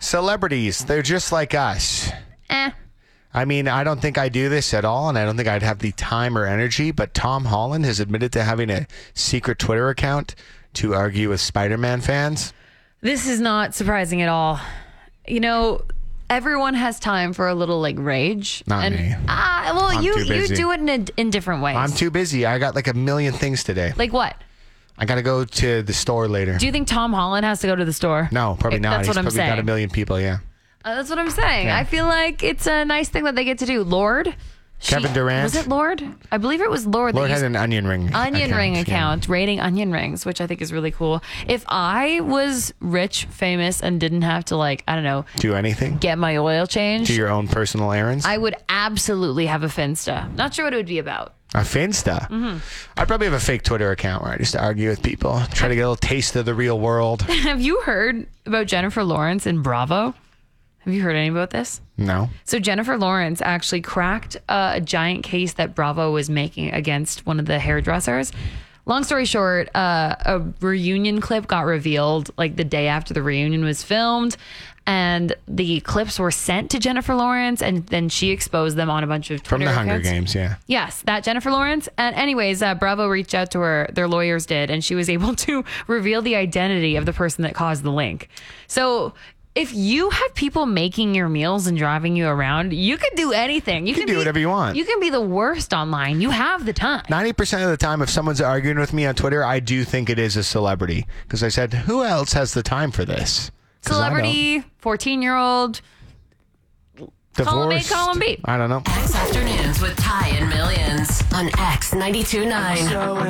Celebrities, they're just like us. I mean, I don't think I do this at all, and I don't think I'd have the time or energy, but Tom Holland has admitted to having a secret Twitter account to argue with Spider-Man fans. This is not surprising at all. You know, everyone has time for a little like rage. Not me. Well, you do it in different ways. I'm too busy. I got like a million things today. Like what? I got to go to the store later. Do you think Tom Holland has to go to the store? No, probably not. That's what I'm He's saying. probably got a million people, yeah. That's what I'm saying. Yeah. I feel like it's a nice thing that they get to do. Lorde? Kevin Durant? Was it Lorde? I believe it was Lorde. Lord had an onion ring account, rating onion rings, which I think is really cool. If I was rich, famous, and didn't have to, like, I don't know, do anything, get my oil changed, do your own personal errands, I would absolutely have a Finsta. Not sure what it would be about. A Finsta? Mm-hmm. I'd probably have a fake Twitter account where I just argue with people, try to get a little taste of the real world. Have you heard about Jennifer Lawrence in Bravo? Have you heard any about this? No. So Jennifer Lawrence actually cracked a giant case that Bravo was making against one of the hairdressers. Long story short, a reunion clip got revealed like the day after the reunion was filmed, and the clips were sent to Jennifer Lawrence, and then she exposed them on a bunch of Twitter From the Hunger accounts. Games, yeah. Yes, that Jennifer Lawrence. And anyways, Bravo reached out to her, their lawyers did, and she was able to reveal the identity of the person that caused the link. So if you have people making your meals and driving you around, you can do anything. You can do whatever you want. You can be the worst online. You have the time. 90% of the time, if someone's arguing with me on Twitter, I do think it is a celebrity. Because I said, who else has the time for this? Celebrity, 14-year-old. Column A, column B. I don't know. X Afternoons with Ty and Millions on X 92.9.